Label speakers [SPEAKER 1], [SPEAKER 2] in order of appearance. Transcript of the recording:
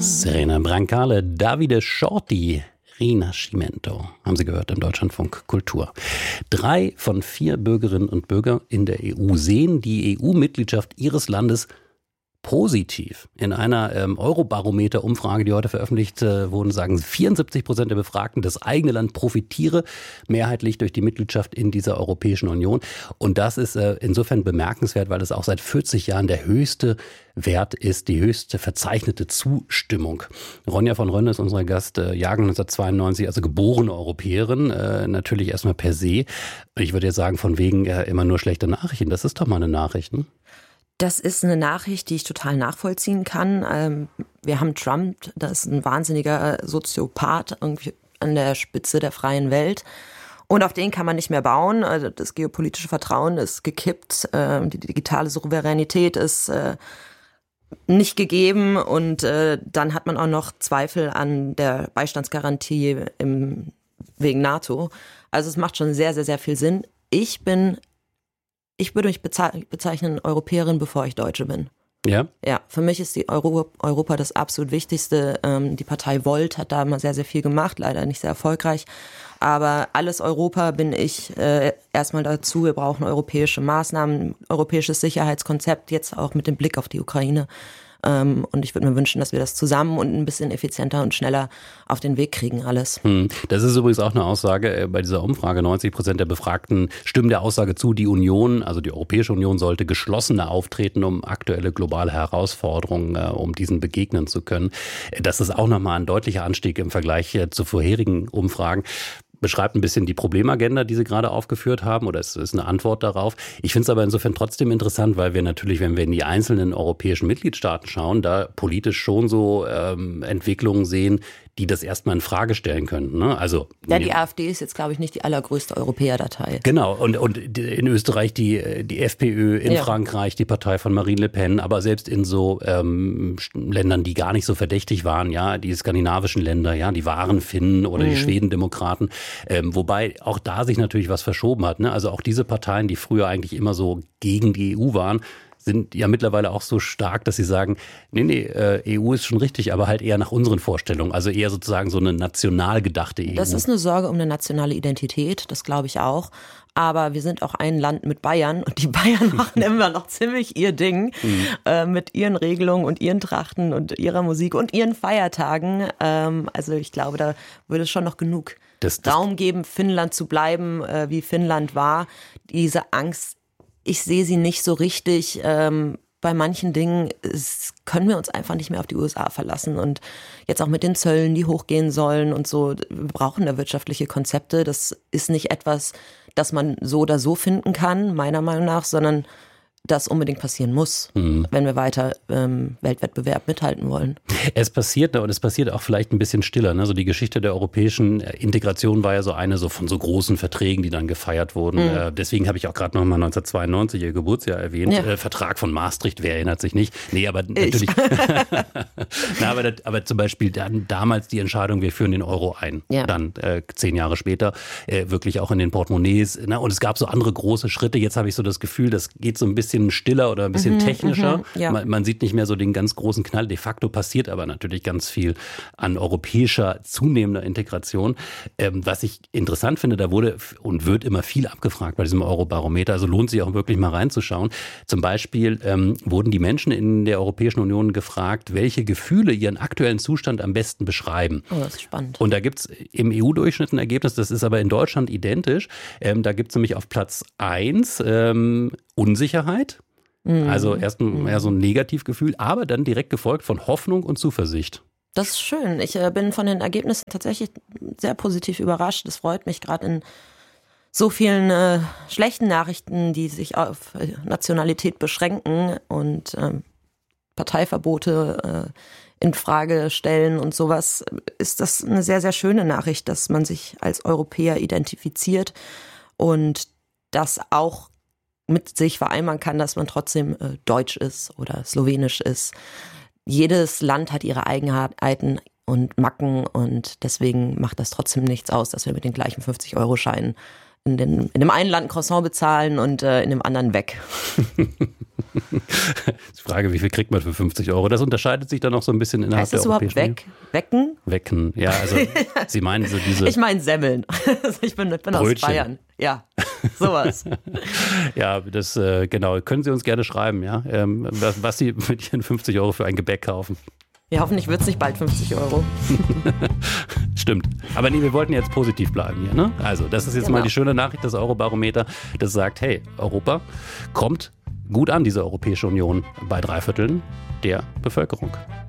[SPEAKER 1] Serena Brancale, Davide Shorty, Rinascimento, haben Sie gehört im Deutschlandfunk Kultur. 3 von 4 Bürgerinnen und Bürger in der EU sehen die EU-Mitgliedschaft ihres Landes positiv. In einer Eurobarometer-Umfrage, die heute veröffentlicht wurde, sagen 74% der Befragten, das eigene Land profitiere mehrheitlich durch die Mitgliedschaft in dieser Europäischen Union. Und das ist insofern bemerkenswert, weil es auch seit 40 Jahren der höchste Wert ist, die höchste verzeichnete Zustimmung. Ronja von Rönne ist unser Gast, Jahrgang 1992, also geborene Europäerin, natürlich erstmal per se. Ich würde jetzt sagen, von wegen immer nur schlechte Nachrichten. Das ist doch mal eine Nachricht, ne?
[SPEAKER 2] Das ist eine Nachricht, die ich total nachvollziehen kann. Wir haben Trump, das ist ein wahnsinniger Soziopath irgendwie an der Spitze der freien Welt. Und auf den kann man nicht mehr bauen. Also das geopolitische Vertrauen ist gekippt. Die digitale Souveränität ist nicht gegeben. Und dann hat man auch noch Zweifel an der Beistandsgarantie wegen NATO. Also es macht schon sehr, sehr, sehr viel Sinn. Ich würde mich bezeichnen Europäerin, bevor ich Deutsche bin.
[SPEAKER 1] Ja?
[SPEAKER 2] Ja, für mich ist die Europa das absolut Wichtigste. Die Partei Volt hat da immer sehr, sehr viel gemacht, leider nicht sehr erfolgreich. Aber alles Europa bin ich erstmal dazu. Wir brauchen europäische Maßnahmen, europäisches Sicherheitskonzept, jetzt auch mit dem Blick auf die Ukraine. Und ich würde mir wünschen, dass wir das zusammen und ein bisschen effizienter und schneller auf den Weg kriegen, alles.
[SPEAKER 1] Das ist übrigens auch eine Aussage bei dieser Umfrage. 90% der Befragten stimmen der Aussage zu, die Union, also die Europäische Union, sollte geschlossener auftreten, um aktuelle globale Herausforderungen, um diesen begegnen zu können. Das ist auch nochmal ein deutlicher Anstieg im Vergleich zu vorherigen Umfragen. Beschreibt ein bisschen die Problemagenda, die Sie gerade aufgeführt haben, oder es ist eine Antwort darauf. Ich finde es aber insofern trotzdem interessant, weil wir natürlich, wenn wir in die einzelnen europäischen Mitgliedstaaten schauen, da politisch schon so Entwicklungen sehen, die das erstmal in Frage stellen könnten. Ne? Also,
[SPEAKER 2] ja, die AfD ist jetzt, glaube ich, nicht die allergrößte Europäerdatei.
[SPEAKER 1] Genau, und in Österreich die FPÖ, in Frankreich die Partei von Marine Le Pen, aber selbst in so Ländern, die gar nicht so verdächtig waren, ja, die skandinavischen Länder, ja, die wahren Finnen oder die Schwedendemokraten, wobei auch da sich natürlich was verschoben hat. Ne? Also auch diese Parteien, die früher eigentlich immer so gegen die EU waren, sind ja mittlerweile auch so stark, dass sie sagen, nee, EU ist schon richtig, aber halt eher nach unseren Vorstellungen. Also eher sozusagen so eine national gedachte EU.
[SPEAKER 2] Das ist eine Sorge um eine nationale Identität, das glaube ich auch. Aber wir sind auch ein Land mit Bayern und die Bayern machen immer noch ziemlich ihr Ding mit ihren Regelungen und ihren Trachten und ihrer Musik und ihren Feiertagen. Also ich glaube, da würde es schon noch genug Raum geben, Finnland zu bleiben, wie Finnland war. Diese Angst, ich sehe sie nicht so richtig. Bei manchen Dingen können wir uns einfach nicht mehr auf die USA verlassen. Und jetzt auch mit den Zöllen, die hochgehen sollen und so. Wir brauchen da wirtschaftliche Konzepte. Das ist nicht etwas, das man so oder so finden kann, meiner Meinung nach, sondern das unbedingt passieren muss, wenn wir weiter Weltwettbewerb mithalten wollen.
[SPEAKER 1] Es passiert, und es passiert auch vielleicht ein bisschen stiller. Ne? So die Geschichte der europäischen Integration war ja so eine so von so großen Verträgen, die dann gefeiert wurden. Deswegen habe ich auch gerade nochmal 1992 ihr Geburtsjahr erwähnt. Ja. Vertrag von Maastricht, wer erinnert sich nicht? Nee, aber natürlich. aber zum Beispiel dann damals die Entscheidung, wir führen den Euro ein. Ja. Dann 10 Jahre später wirklich auch in den Portemonnaies. Ne? Und es gab so andere große Schritte. Jetzt habe ich so das Gefühl, das geht so ein bisschen stiller oder ein bisschen technischer. Ja. Man sieht nicht mehr so den ganz großen Knall. De facto passiert aber natürlich ganz viel an europäischer, zunehmender Integration. Was ich interessant finde, da wurde und wird immer viel abgefragt bei diesem Eurobarometer. Also lohnt sich auch wirklich mal reinzuschauen. Zum Beispiel wurden die Menschen in der Europäischen Union gefragt, welche Gefühle ihren aktuellen Zustand am besten beschreiben.
[SPEAKER 2] Oh, das ist spannend.
[SPEAKER 1] Und da gibt es im EU-Durchschnitt ein Ergebnis, das ist aber in Deutschland identisch. Da gibt es nämlich auf Platz 1 Unsicherheit, also erst eher so ein Negativgefühl, aber dann direkt gefolgt von Hoffnung und Zuversicht.
[SPEAKER 2] Das ist schön. Ich bin von den Ergebnissen tatsächlich sehr positiv überrascht. Das freut mich gerade in so vielen schlechten Nachrichten, die sich auf Nationalität beschränken und Parteiverbote in Frage stellen und sowas, ist das eine sehr, sehr schöne Nachricht, dass man sich als Europäer identifiziert und das auch mit sich vereinbaren kann, dass man trotzdem deutsch ist oder slowenisch ist. Jedes Land hat ihre Eigenheiten und Macken und deswegen macht das trotzdem nichts aus, dass wir mit den gleichen 50-Euro-Scheinen in dem einen Land ein Croissant bezahlen und in dem anderen weg.
[SPEAKER 1] Die Frage, wie viel kriegt man für 50 €? Das unterscheidet sich dann noch so ein bisschen innerhalb der Europäischen Union. Heißt das
[SPEAKER 2] überhaupt
[SPEAKER 1] Wecken, ja, also Sie meinen so diese...
[SPEAKER 2] Ich meine Semmeln. Ich bin aus Bayern. Ja, sowas.
[SPEAKER 1] Ja, das genau. Können Sie uns gerne schreiben, ja, was Sie mit Ihren 50 € für ein Gebäck kaufen.
[SPEAKER 2] Ja, hoffentlich wird es nicht bald 50 €.
[SPEAKER 1] Stimmt. Aber nee, wir wollten jetzt positiv bleiben hier, ne? Also, das ist jetzt mal die schöne Nachricht des Eurobarometer, das sagt, hey, Europa kommt gut an, diese Europäische Union, bei 3/4 der Bevölkerung.